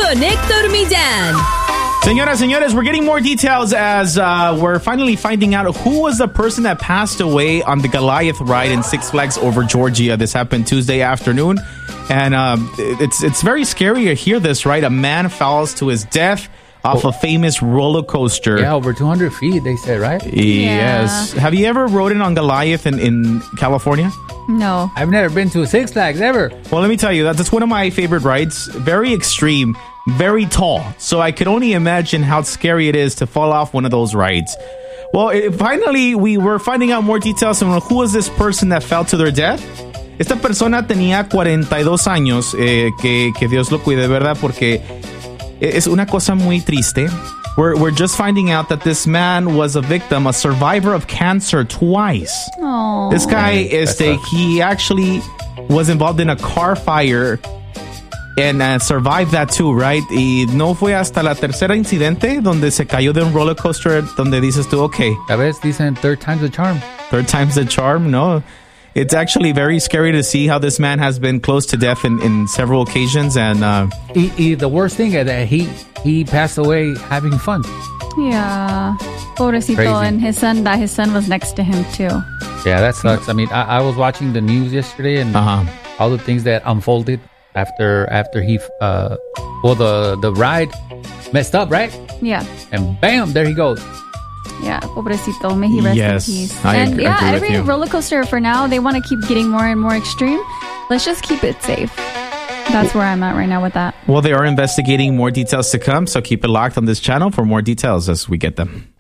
con Héctor Millán. Señoras, señores, we're getting more details as we're finally finding out who was the person that passed away on the Goliath ride in Six Flags over Georgia. This happened Tuesday afternoon. And it's very scary to hear this, right? A man falls to his death off a famous roller coaster. Yeah, over 200 feet, they said, right? Yes. Yeah. Have you ever ridden on Goliath in California? No. I've never been to Six Flags ever. Well, let me tell you, that's one of my favorite rides. Very extreme, very tall. So I could only imagine how scary it is to fall off one of those rides. Well, finally, we were finding out more details on who was this person that fell to their death. Esta persona tenía 42 años, que Dios lo cuide, ¿verdad? Porque es una cosa muy triste. We're just finding out that this man was a victim, a survivor of cancer twice. Oh. This guy, he actually was involved in a car fire and survived that too, right? Y no fue hasta la tercera incidente donde se cayó de un roller coaster donde dices tú, okay. A veces dicen third time's the charm. Third time's the charm? No. It's actually very scary to see how this man has been close to death in several occasions. And The worst thing is that he passed away having fun. Yeah. Pobrecito. Crazy. And his son was next to him too. Yeah, that sucks. I mean, I was watching the news yesterday and all the things that unfolded after he the ride messed up, right? Yeah. And bam, there he goes. Yeah, pobrecito. May he rest Yes, in peace. I And agree yeah, with every you. roller coaster for now, they want to keep getting more and more extreme. Let's just keep it safe. That's where I'm at right now with that. well, they are investigating more details to come. So keep it locked on this channel for more details as we get them.